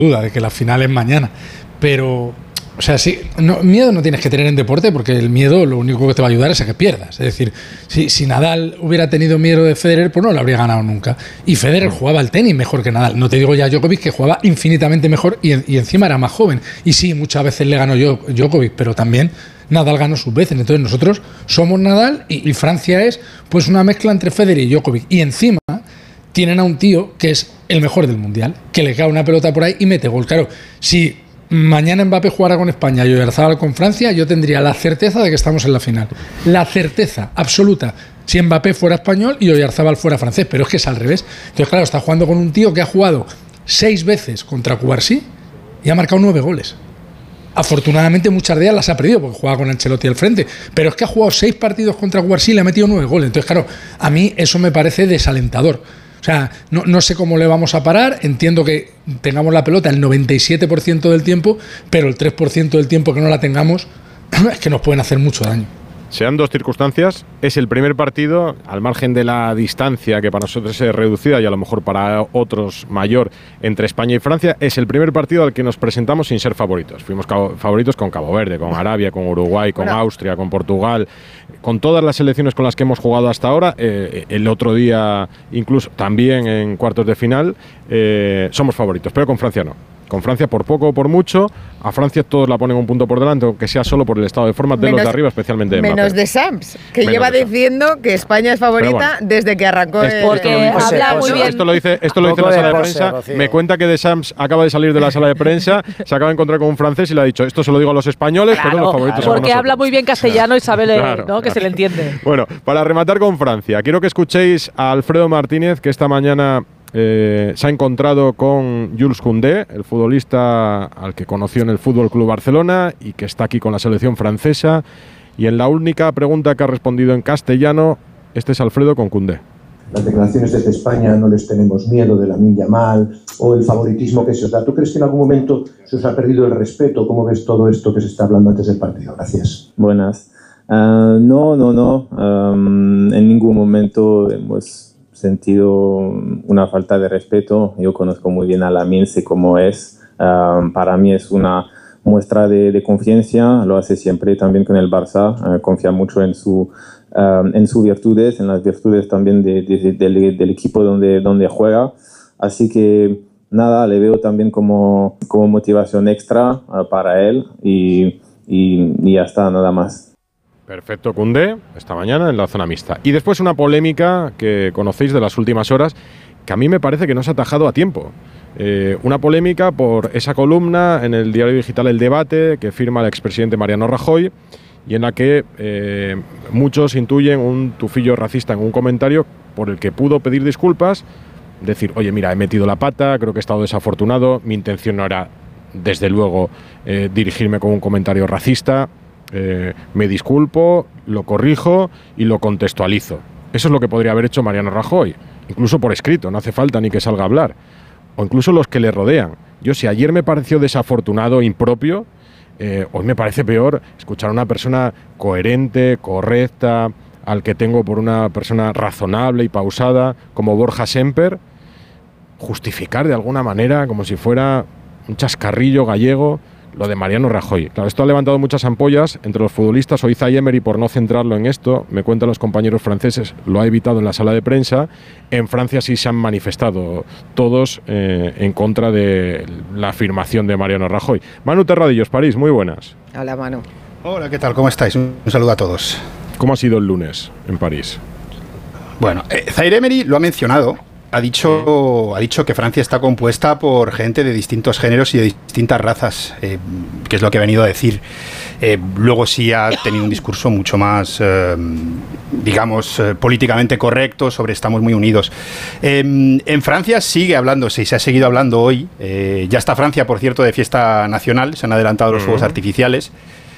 duda de que la final es mañana. Pero, o sea, sí, miedo no tienes que tener en deporte, porque el miedo lo único que te va a ayudar es a que pierdas. Es decir, si Nadal hubiera tenido miedo de Federer, pues no lo habría ganado nunca. Y Federer jugaba al tenis mejor que Nadal. No te digo ya Djokovic, que jugaba infinitamente mejor y encima era más joven. Y sí, muchas veces le ganó Djokovic, pero también Nadal ganó sus veces. Entonces nosotros somos Nadal y Francia es pues una mezcla entre Federer y Djokovic. Y encima tienen a un tío que es el mejor del mundial, que le cae una pelota por ahí y mete gol. Claro, si mañana Mbappé jugara con España y Oyarzabal con Francia, yo tendría la certeza de que estamos en la final. La certeza absoluta. Si Mbappé fuera español y Oyarzabal fuera francés, pero es que es al revés. Entonces, claro, está jugando con un tío que ha jugado 6 veces contra Cubarsí y ha marcado 9 goles. Afortunadamente muchas de ellas las ha perdido porque juega con Ancelotti al frente, pero es que ha jugado 6 partidos contra Cubarsí y le ha metido 9 goles. Entonces, claro, a mí eso me parece desalentador. O sea, no sé cómo le vamos a parar. Entiendo que tengamos la pelota el 97% del tiempo, pero el 3% del tiempo que no la tengamos es que nos pueden hacer mucho daño. Sean dos circunstancias, es el primer partido, al margen de la distancia que para nosotros es reducida y a lo mejor para otros mayor entre España y Francia, es el primer partido al que nos presentamos sin ser favoritos. Fuimos favoritos con Cabo Verde, con Arabia, con Uruguay, con Austria, con Portugal, con todas las selecciones con las que hemos jugado hasta ahora. El otro día, incluso también en cuartos de final, somos favoritos, pero con Francia no. Con Francia, por poco o por mucho, a Francia todos la ponen un punto por delante, aunque sea solo por el estado de forma de los de arriba, especialmente de Mbappé. Menos de Sams, que lleva diciendo que España es favorita desde que arrancó porque habla muy bien. Esto lo dice en la sala de prensa. Me cuenta que de Sams acaba de salir de la sala de prensa, se acaba de encontrar con un francés y le ha dicho, esto se lo digo a los españoles, pero los favoritos son porque habla muy bien castellano y sabe leer, ¿no? Que se le entiende. Bueno, para rematar con Francia, quiero que escuchéis a Alfredo Martínez, que esta mañana se ha encontrado con Jules Koundé, el futbolista al que conoció en el Fútbol Club Barcelona y que está aquí con la selección francesa. Y en la única pregunta que ha respondido en castellano, este es Alfredo con Koundé. Las declaraciones desde España, no les tenemos miedo de Lamine Yamal o el favoritismo que se os da. ¿Tú crees que en algún momento se os ha perdido el respeto? ¿Cómo ves todo esto que se está hablando antes del partido? Gracias. Buenas. No. En ningún momento hemos sentido una falta de respeto. Yo conozco muy bien a Lamine, sé cómo es. Para mí es una muestra de confianza, lo hace siempre también con el Barça, confía mucho en sus virtudes, en las virtudes también del equipo donde juega. Así que nada, le veo también como motivación extra para él y ya está, nada más. Perfecto, Koundé, esta mañana en la zona mixta. Y después una polémica que conocéis de las últimas horas, que a mí me parece que no se ha atajado a tiempo. Una polémica por esa columna en el diario digital El Debate, que firma el expresidente Mariano Rajoy, y en la que muchos intuyen un tufillo racista en un comentario por el que pudo pedir disculpas, decir, oye, mira, he metido la pata, creo que he estado desafortunado, mi intención no era, desde luego, dirigirme con un comentario racista. Me disculpo, lo corrijo y lo contextualizo. Eso es lo que podría haber hecho Mariano Rajoy, incluso por escrito, no hace falta ni que salga a hablar, o incluso los que le rodean. Yo, si ayer me pareció desafortunado, impropio, hoy me parece peor escuchar a una persona coherente, correcta, al que tengo por una persona razonable y pausada, como Borja Semper, justificar de alguna manera, como si fuera un chascarrillo gallego, lo de Mariano Rajoy. Claro, esto ha levantado muchas ampollas entre los futbolistas. Hoy Zaïre Emery, por no centrarlo en esto, me cuentan los compañeros franceses, lo ha evitado en la sala de prensa. En Francia sí se han manifestado todos en contra de la afirmación de Mariano Rajoy. Manu Terradillos, París, muy buenas. Hola, Manu. Hola, ¿qué tal? ¿Cómo estáis? Un saludo a todos. ¿Cómo ha sido el lunes en París? Bueno, Zaïre Emery lo ha mencionado. Ha dicho que Francia está compuesta por gente de distintos géneros y de distintas razas, que es lo que ha venido a decir. Luego sí ha tenido un discurso mucho más, digamos, políticamente correcto sobre estamos muy unidos. En Francia sigue hablándose y se ha seguido hablando hoy. Ya está Francia, por cierto, de fiesta nacional. Se han adelantado los fuegos artificiales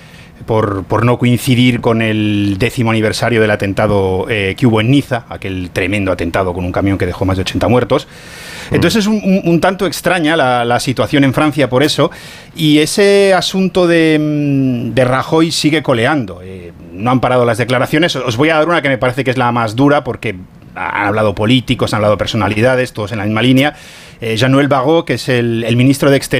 por no coincidir con el 10º aniversario del atentado que hubo en Niza, aquel tremendo atentado con un camión que dejó más de 80 muertos. Entonces es un tanto extraña la situación en Francia por eso, y ese asunto de Rajoy sigue coleando. No han parado las declaraciones. Os voy a dar una que me parece que es la más dura, porque han hablado políticos, han hablado personalidades, todos en la misma línea. Jean-Noël Barrot, que es el ministro de Exteriores